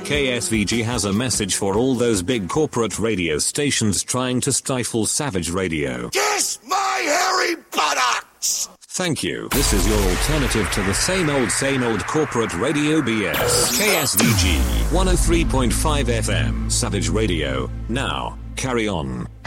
KSVG has a message for all those big corporate radio stations trying to stifle Savage Radio. Kiss my hairy buttocks! Thank you. This is your alternative to the same old corporate radio BS. KSVG 103.5 FM, Savage Radio. Now, carry on.